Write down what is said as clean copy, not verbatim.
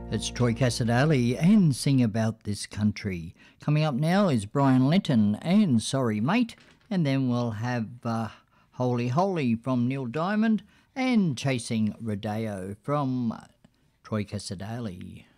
It's Troy Cassadaly and Sing About This Country. Coming up now is Brian Lenton and Sorry Mate, and then we'll have Holy Holy from Neil Diamond and Chasing Rodeo from Troy Cassadaly.